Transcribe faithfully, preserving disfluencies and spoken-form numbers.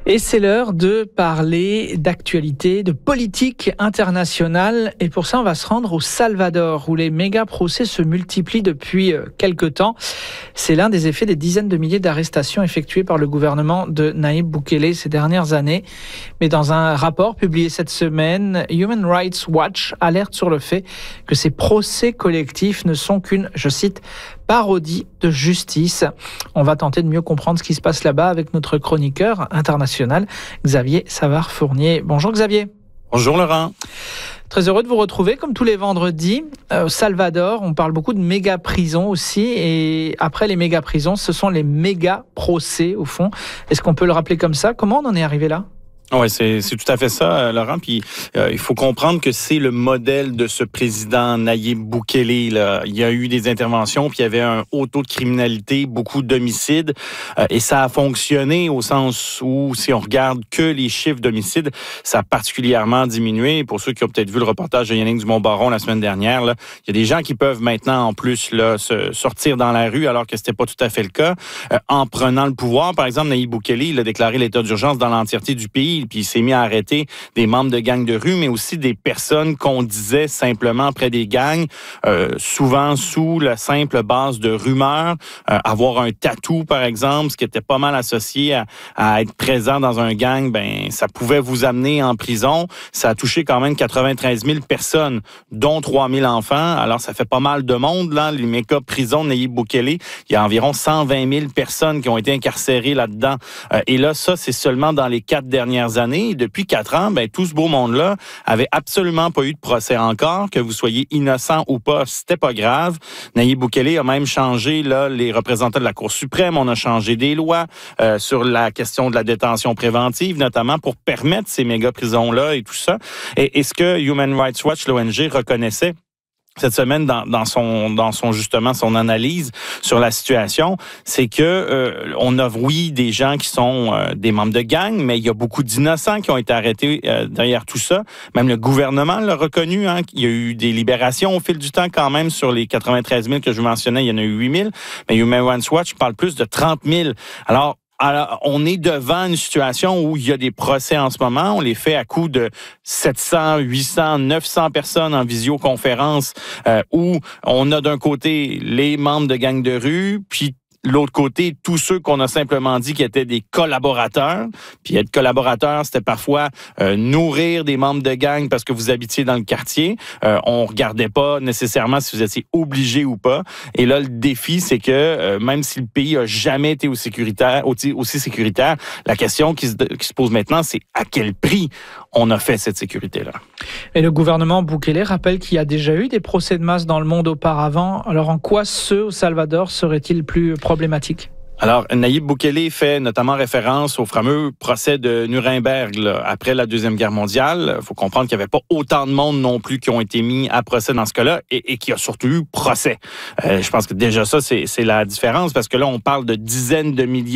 Et c'est l'heure de parler d'actualité, de politique internationale. Et pour ça, on va se rendre au Salvador, où les méga procès se multiplient depuis quelque temps. C'est l'un des effets des dizaines de milliers d'arrestations effectuées par le gouvernement de Nayib Bukele ces dernières années. Mais dans un rapport publié cette semaine, Human Rights Watch alerte sur le fait que ces procès collectifs ne sont qu'une, je cite, parodie de justice. On va tenter de mieux comprendre ce qui se passe là-bas avec notre chroniqueur international, Xavier Savard-Fournier. Bonjour Xavier. Bonjour Laurent. Très heureux de vous retrouver comme tous les vendredis. Au Salvador, on parle beaucoup de méga-prisons aussi. Et après les méga-prisons, ce sont les méga-procès au fond. Est-ce qu'on peut le rappeler comme ça? Comment on en est arrivé là? Oui, c'est, c'est tout à fait ça, Laurent. Puis euh, il faut comprendre que c'est le modèle de ce président Nayib Bukele. Là. Il y a eu des interventions, puis il y avait un haut taux de criminalité, beaucoup d'homicides. Euh, et ça a fonctionné au sens où, si on regarde que les chiffres d'homicides, ça a particulièrement diminué. Pour ceux qui ont peut-être vu le reportage de Yannick Dumont-Baron la semaine dernière, là, il y a des gens qui peuvent maintenant, en plus, là, se sortir dans la rue, alors que c'était pas tout à fait le cas. Euh, en prenant le pouvoir, par exemple, Nayib Bukele, il a déclaré l'état d'urgence dans l'entièreté du pays. Puis il s'est mis à arrêter des membres de gangs de rue, mais aussi des personnes qu'on disait simplement près des gangs, euh, souvent sous la simple base de rumeurs. Euh, avoir un tatou, par exemple, ce qui était pas mal associé à, à être présent dans un gang, ben ça pouvait vous amener en prison. Ça a touché quand même quatre-vingt-treize mille personnes, dont trois mille enfants. Alors ça fait pas mal de monde, là, les méga prisons de Nayib Bukele. Il y a environ cent vingt mille personnes qui ont été incarcérées là-dedans. Euh, et là, ça, c'est seulement dans les quatre dernières années. Depuis quatre ans, ben, tout ce beau monde-là avait absolument pas eu de procès encore. Que vous soyez innocent ou pas, c'était pas grave. Nayib Bukele a même changé là, les représentants de la Cour suprême. On a changé des lois euh, sur la question de la détention préventive, notamment pour permettre ces méga-prisons-là et tout ça. Et, et ce que Human Rights Watch, l'O N G, reconnaissait cette semaine dans, dans son dans son justement son analyse sur la situation, c'est que euh, on a oui des gens qui sont euh, des membres de gangs, mais il y a beaucoup d'innocents qui ont été arrêtés euh, derrière tout ça. Même le gouvernement l'a reconnu. Hein, il y a eu des libérations au fil du temps quand même sur les quatre-vingt-treize mille que je vous mentionnais, il y en a eu huit mille. Mais Human Rights Watch parle plus de trente mille. Alors Alors, on est devant une situation où il y a des procès en ce moment. On les fait à coup de sept cents, huit cents, neuf cents personnes en visioconférence euh, où on a d'un côté les membres de gangs de rue, puis l'autre côté, tous ceux qu'on a simplement dit qui étaient des collaborateurs. Puis être collaborateur, c'était parfois euh, nourrir des membres de gang parce que vous habitiez dans le quartier. Euh, on regardait pas nécessairement si vous étiez obligé ou pas. Et là, le défi, c'est que euh, même si le pays a jamais été aussi sécuritaire, aussi, aussi sécuritaire, la question qui se, qui se pose maintenant, c'est à quel prix on a fait cette sécurité-là. Et le gouvernement Bukele rappelle qu'il y a déjà eu des procès de masse dans le monde auparavant. Alors en quoi ceux au Salvador seraient-ils plus problématiques? Alors, Nayib Bukele fait notamment référence au fameux procès de Nuremberg là, après la Deuxième Guerre mondiale. Il faut comprendre qu'il n'y avait pas autant de monde non plus qui ont été mis à procès dans ce cas-là et, et qu'il y a surtout eu procès. Euh, je pense que déjà ça, c'est, c'est la différence parce que là, on parle de dizaines de milliers